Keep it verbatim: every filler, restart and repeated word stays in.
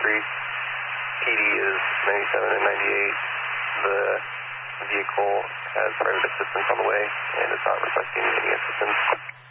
increase. P D is ninety-seven and ninety-eight. The vehicle has private assistance on the way and is not requesting any assistance.